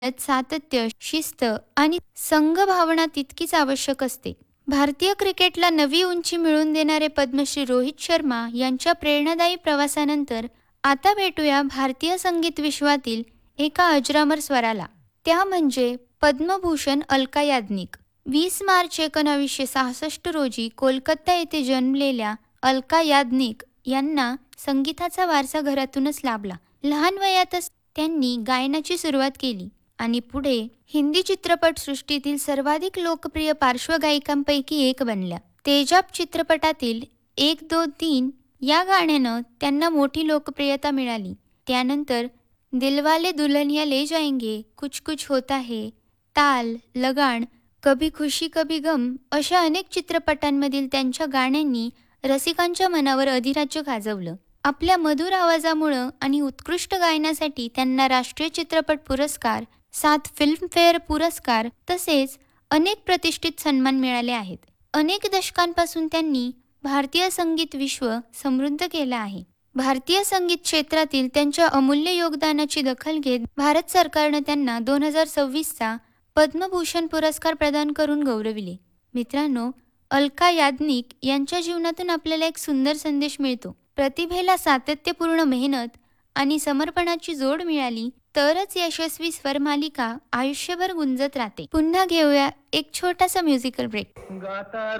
सातत्य, शिस्त आणि संघभावना तितकीच आवश्यक असते. भारतीय क्रिकेटला नवी उंची मिळवून देणारे पद्मश्री रोहित शर्मा यांच्या प्रेरणादायी प्रवासानंतर आता भेटूया भारतीय संगीत विश्वातील एका अजरामर स्वराला. त्या म्हणजे पद्मभूषण अलका याज्ञिक. 20 मार्च 1966 रोजी कोलकाता येथे जन्मलेल्या अलका याज्ञिक यांना संगीताचा वारसा घरातूनच लाभला. लहान वयातच त्यांनी गायनाची सुरुवात केली आणि पुढे हिंदी चित्रपटसृष्टीतील सर्वाधिक लोकप्रिय पार्श्वगायिकांपैकी एक बनल्या. तेजाब चित्रपटातील 1 2 3 या गाण्यानं त्यांना मोठी लोकप्रियता मिळाली. त्यानंतर दिलवाले दुल्हनिया ले जाएंगे, कुछ कुछ होता है, ताल, लगान, कभी खुशी कभी गम अशा अनेक चित्रपटांमधील त्यांच्या गाण्यांनी रसिकांच्या मनावर अधिराज्य गाजवलं. आपल्या मधुर आवाजामुळं आणि उत्कृष्ट गायनासाठी त्यांना राष्ट्रीय चित्रपट पुरस्कार, 7 फिल्मफेअर पुरस्कार तसेच अनेक प्रतिष्ठित सन्मान मिळाले आहेत. अनेक दशकांपासून त्यांनी भारतीय संगीत विश्व समृद्ध केलं आहे. भारतीय संगीत क्षेत्रातील त्यांच्या अमूल्य योगदानाची दखल घेत भारत सरकारनं त्यांना 2026चा पद्मभूषण पुरस्कार प्रदान करून गौरविले. मित्रांनो, अलका याज्ञिक यांच्या जीवनातून आपल्याला एक सुंदर संदेश मिळतो. प्रतिभेला सातत्यपूर्ण मेहनत आणि समर्पणाची जोड मिळाली तरच यशस्वी स्वरमालिका आयुष्यभर गुंजत राहते. पुन्हा घेऊया एक छोटासा म्युझिकल ब्रेक.